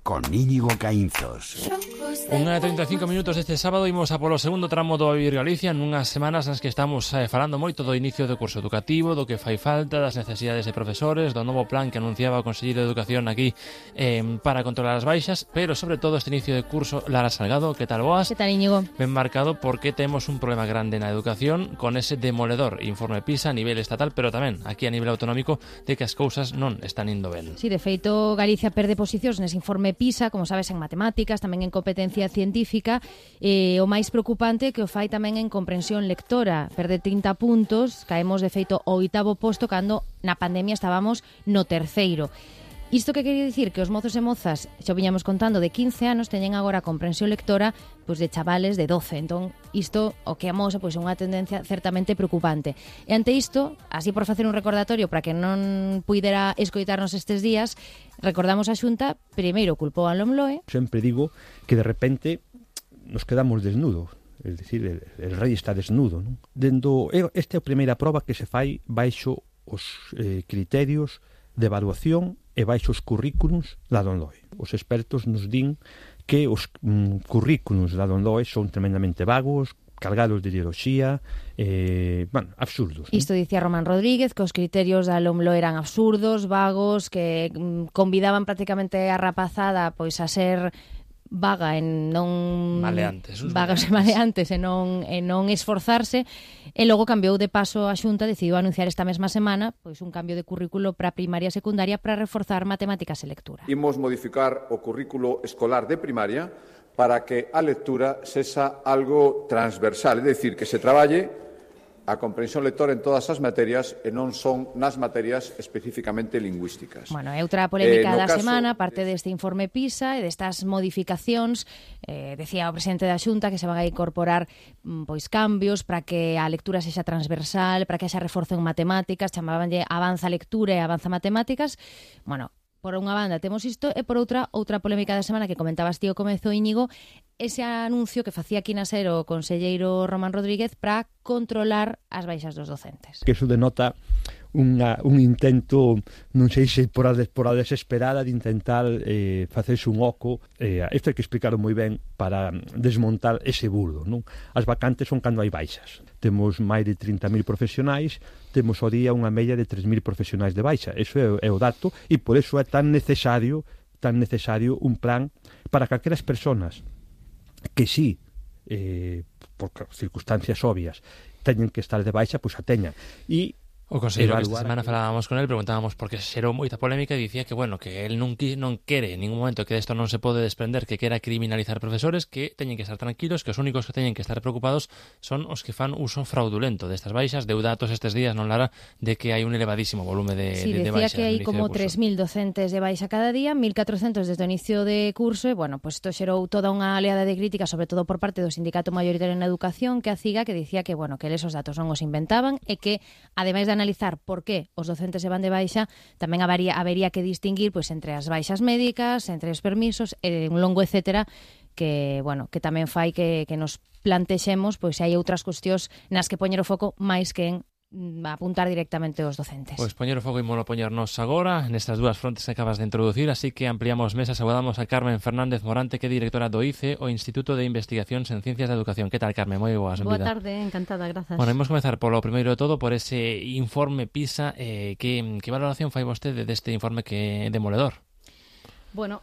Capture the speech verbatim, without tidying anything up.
con Íñigo Caínzos. Unha e trinta e cinco minutos este sábado imos a polo segundo tramo do Vivir Galicia nunhas semanas nas que estamos eh, falando moito do inicio do curso educativo, do que fai falta, das necesidades de profesores, do novo plan que anunciaba o Conselleiro de Educación aquí eh, para controlar as baixas, pero sobre todo este inicio de curso. Lara Salgado, que tal boas? Que tal, Íñigo? Ben marcado porque temos un problema grande na educación con ese demoledor informe PISA a nivel estatal, pero tamén aquí a nivel autonómico, de que as cousas non están indo ben. Sí, de feito, Galicia perde posicións nese informe PISA, como sabes, en matemáticas, tamén en competencia científica, e o máis preocupante que o fai tamén en comprensión lectora. Perde trinta puntos, caemos de feito ao oitavo posto cando na pandemia estábamos no terceiro. Isto que quere dicir que os mozos e mozas, xa viñamos contando, de quince anos teñen agora comprensión lectora pois de chavales de doce. Entón, isto o que amosa pois é unha tendencia certamente preocupante. E ante isto, así por facer un recordatorio para que non puidera escoitarnos estes días, recordamos a Xunta, primeiro culpou a LOMLOE. Sempre digo que de repente nos quedamos desnudos, é dicir, el, el rei está desnudo, non? Dendo, esta é a primeira proba que se fai baixo os eh, criterios de evaluación e baixo os currículums da LOMLOE. Os expertos nos din que os mm, currículums da LOMLOE son tremendamente vagos, cargados de ideoloxía, eh, bueno, absurdos. Isto ¿no? dicía Román Rodríguez, que os criterios da LOMLOE eran absurdos, vagos, que mm, convidaban prácticamente a rapazada pois a ser vaga en non maleantes, vagas e maleantes e non e non esforzarse, e logo cambiou de paso a Xunta, decidiu anunciar esta mesma semana pois un cambio de currículo para primaria e secundaria para reforzar matemáticas e lectura. Imos modificar o currículo escolar de primaria para que a lectura sexa algo transversal, é dicir, que se traballe a comprensión lectora en todas as materias e non son nas materias especificamente lingüísticas. Bueno, é outra polémica eh, da caso... semana, parte deste informe PISA e destas modificacións. Eh, decía o presidente da Xunta que se van a incorporar pois cambios para que a lectura sexa transversal, para que haxa reforzo en matemáticas, chamabanlle avanza lectura e avanza matemáticas. Bueno, por unha banda temos isto e por outra, outra polémica da semana que comentabas ti ao comezo, Íñigo, ese anuncio que facía aquí na SER o conselleiro Román Rodríguez para controlar as baixas dos docentes. Que eso denota unha, un intento, non sei se por a, por a desesperada de intentar eh, facerse un oco, eh, isto hai que explicarlo moi ben para desmontar ese burdo, non? As vacantes son cando hai baixas. Temos máis de trinta mil profesionais, temos ao día unha media de tres mil profesionais de baixa. Eso é, é o dato, e por eso é tan necesario tan necesario un plan para que aquelas persoas que sí, eh, por circunstancias obvias, teñen que estar de baixa, pois a teñan. E o conselleiro que esta semana falábamos con el, preguntábamos porque xerou moita polémica e dicía que, bueno, que el non, non quere en ningún momento que isto non se pode desprender, que quera criminalizar profesores, que teñen que estar tranquilos, que os únicos que teñen que estar preocupados son os que fan uso fraudulento destas baixas. Deu datos estes días, non, Lara, de que hai un elevadísimo volume de, sí, de, de baixas. Sí, decía que hai como tres mil docentes de baixa cada día, mil catrocentos desde o inicio de curso, e, bueno, pues isto xerou toda unha oleada de crítica, sobre todo por parte do sindicato maioritario en educación, que a CIGA, que dicía que, bueno, que esos datos non os inventaban e que, ademais de analizar por que os docentes se van de baixa, tamén habería, habería que distinguir pois entre as baixas médicas, entre os permisos, e un longo etcétera, que, bueno, que tamén fai que, que nos plantexemos pois se hai outras cuestións nas que poñer o foco máis que en apuntar directamente aos docentes. Pois poñer o foco e molo poñernos agora nestas dúas frontes que acabas de introducir, así que ampliamos mesas. Saudamos a Carmen Fernández Morante, que é directora do I C E, o Instituto de Investigacións en Ciencias da Educación. Que tal, Carmen? Moi boas. Boa tarde, encantada, grazas. Bueno, imos comezar polo primeiro de todo, por ese informe PISA. Eh, que, que valoración fai vostede deste informe que é demoledor? Bueno,